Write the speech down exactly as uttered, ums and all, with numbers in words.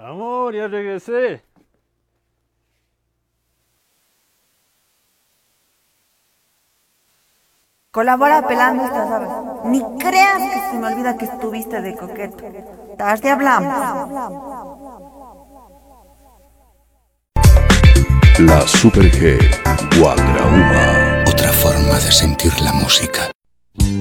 Amor, ya regresé. Colabora pelando estas aves. Ni creas que se me olvida que estuviste de coqueto. Tarde hablamos. La Super G, Guadrauma. Otra forma de sentir la música.